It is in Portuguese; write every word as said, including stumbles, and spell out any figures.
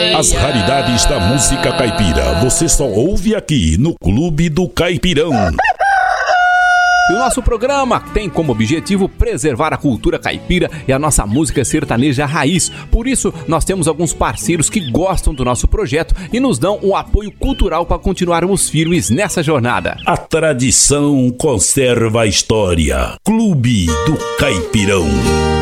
As raridades da música caipira você só ouve aqui no Clube do Caipirão. E o nosso programa tem como objetivo preservar a cultura caipira e a nossa música sertaneja raiz. Por isso, nós temos alguns parceiros que gostam do nosso projeto e nos dão o apoio cultural para continuarmos firmes nessa jornada. A tradição conserva a história. Clube do Caipirão.